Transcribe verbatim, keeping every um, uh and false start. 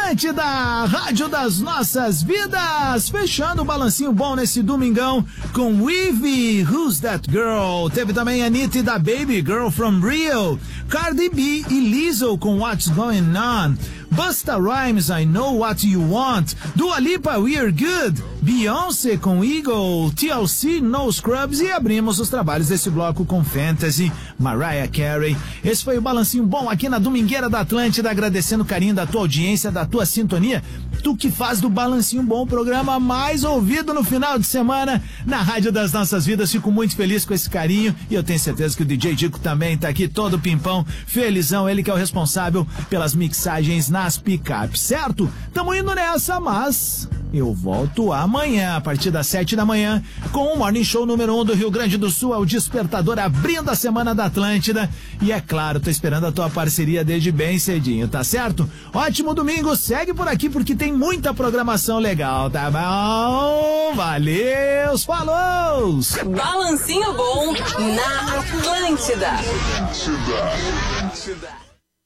Atlântida, rádio das nossas vidas, fechando o balancinho bom nesse domingão com Weavy, Who's That Girl? Teve também a Anitta e da Baby Girl from Rio, Cardi B e Lizzo com What's Going On, Busta Rhymes, I Know What You Want, Dua Lipa, We're Good, Beyoncé com Eagle, T L C, No Scrubs e abrimos os trabalhos desse bloco com Fantasy, Mariah Carey. Esse foi o balancinho bom aqui na Domingueira da Atlântida, agradecendo o carinho da tua audiência, da tua sintonia, tu que faz do Balancinho Bom o programa mais ouvido no final de semana na Rádio das Nossas Vidas. Fico muito feliz com esse carinho e eu tenho certeza que o D J Dico também tá aqui todo pimpão, felizão, ele que é o responsável pelas mixagens nas picapes, certo? Tamo indo nessa, mas eu volto amanhã, a partir das sete da manhã, com o Morning Show número um do Rio Grande do Sul, é o Despertador abrindo a semana da Atlântida. E é claro, tô esperando a tua parceria desde bem cedinho, tá certo? Ótimo domingo, segue por aqui porque tem muita programação legal, tá bom? Valeu, falou! Balancinho Bom na Atlântida. Atlântida.